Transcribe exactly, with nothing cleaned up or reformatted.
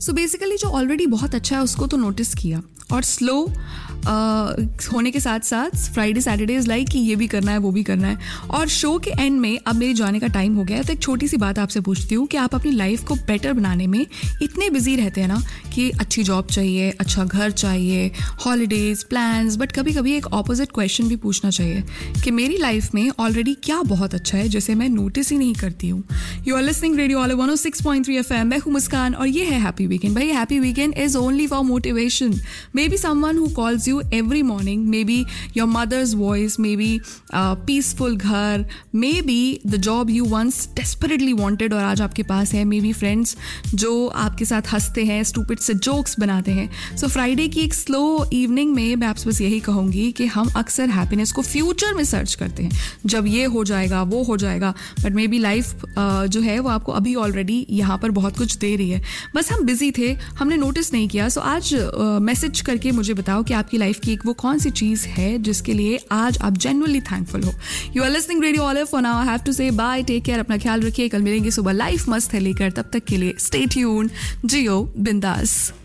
So basically जो already बहुत अच्छा है उसको तो नोटिस किया, और स्लो uh, होने के साथ साथ फ्राइडे सैटरडे इज़ लाइक कि ये भी करना है वो भी करना है। और शो के एंड में अब मेरे जाने का टाइम हो गया है, तो एक छोटी सी बात आपसे पूछती हूँ कि आप अपनी लाइफ को बेटर बनाने में इतने बिजी रहते हैं ना कि अच्छी जॉब चाहिए, अच्छा घर चाहिए, हॉलीडेज प्लान्स, बट कभी कभी एक ऑपोजिट क्वेश्चन भी पूछना चाहिए कि मेरी लाइफ में ऑलरेडी क्या बहुत अच्छा है जिसे मैं नोटिस ही नहीं करती हूँ। You are listening radio all one O six point three F M. मैं हूँ मुस्कान और ये है हैप्पी वीकेंड। भाई happy weekend is only for motivation. Maybe someone who calls you every morning, maybe your mother's voice, maybe a peaceful घर, maybe the job you once desperately wanted और आज आपके पास है, maybe friends जो आपके साथ हंसते हैं, stupid से jokes बनाते हैं। So Friday की एक slow evening में मैं आपसे बस यही कहूँगी कि हम अक्सर happiness को future में search करते हैं, जब ये हो जाएगा वो हो जाएगा, but maybe life uh, जो है वो आपको अभी already यहाँ पर बहुत कुछ दे रही है, बस हम busy थे, हमने notice नहीं किया। So आज मैसेज uh, करके मुझे बताओ कि आपकी लाइफ की एक वो कौन सी चीज है जिसके लिए आज आप जेन्युइनली थैंकफुल हो। You are listening radio olive. For now I have to से बाय, टेक केयर, अपना ख्याल रखिए। कल मिलेंगे सुबह लाइफ मस्त है लेकर, तब तक के लिए स्टे ट्यून्ड, जियो बिंदास।